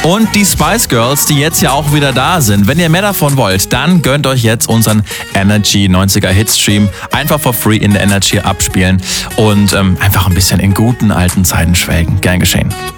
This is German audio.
Und die Spice Girls, die jetzt ja auch wieder da sind. Wenn ihr mehr davon wollt, dann gönnt euch jetzt unseren Energy 90er Hitstream. Einfach for free in der Energy abspielen und einfach ein bisschen in guten alten Zeiten schwelgen. Gern geschehen.